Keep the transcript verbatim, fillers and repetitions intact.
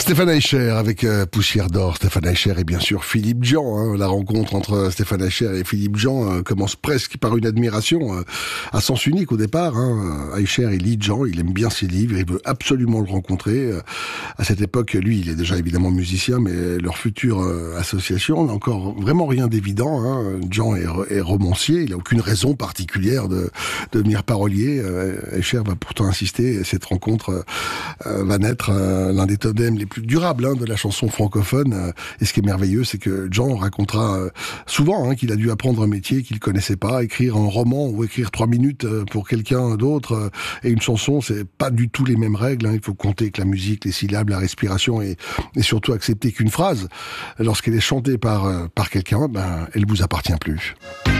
Stéphane Eicher avec euh, Poussière d'or. Stéphane Eicher et bien sûr Philippe Djan. Hein. La rencontre entre Stéphane Eicher et Philippe Djan euh, commence presque par une admiration euh, à sens unique au départ. Hein. Eicher, il lit Djan, il aime bien ses livres, il veut absolument le rencontrer. Euh, à cette époque, lui, il est déjà évidemment musicien, mais leur future euh, association n'a encore vraiment rien d'évident. Hein. Djan est, est romancier, il n'a aucune raison particulière de, de devenir parolier. Euh, Eicher va pourtant insister, et cette rencontre euh, va naître euh, l'un des totems les plus durables hein, de la chanson francophone. Et ce qui est merveilleux, c'est que Djan racontera euh, souvent hein, qu'il a dû apprendre un métier qu'il connaissait pas, écrire un roman ou écrire trois minutes pour quelqu'un d'autre. Euh, et une chanson, c'est pas du tout les mêmes règles. Hein. Il faut compter que la musique, les syllabes, la respiration et, et surtout accepter qu'une phrase, lorsqu'elle est chantée par, euh, par quelqu'un, ben, elle vous appartient plus.